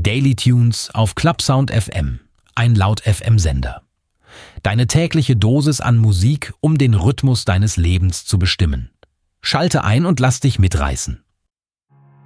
Daily Tunes auf Clubsound FM, ein Laut-FM-Sender. Deine tägliche Dosis an Musik, um den Rhythmus deines Lebens zu bestimmen. Schalte ein und lass dich mitreißen.